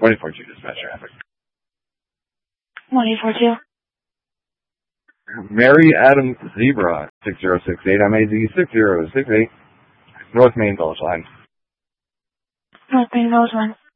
1842 dispatch traffic. 1842. Mary Adams Zebra 6068 MAZ 6068. North Main Village Line. North Main Village Line.